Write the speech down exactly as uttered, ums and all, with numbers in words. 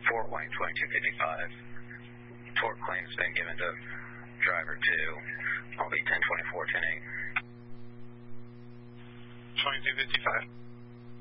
Fort Wayne twenty-two fifty-five. Torque claim's been given to driver two. I'll be ten twenty-four, ten eight. twenty-two fifty-five.